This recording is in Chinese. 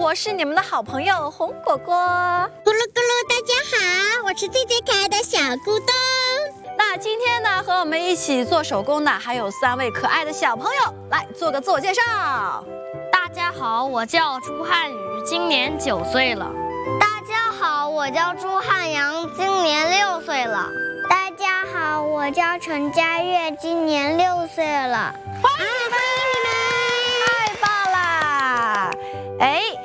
我是你们的好朋友红果果。 咕噜咕噜，大家好，我是最可爱的小咕咚。 那今天呢，和我们一起做手工的还有3位可爱的小朋友，来做个自我介绍。 大家好，我叫朱汉宇，今年9岁了。 大家好，我叫朱汉阳，今年6岁了。 大家好，我叫陈佳悦，今年6岁了。 欢迎你们！太棒啦！哎，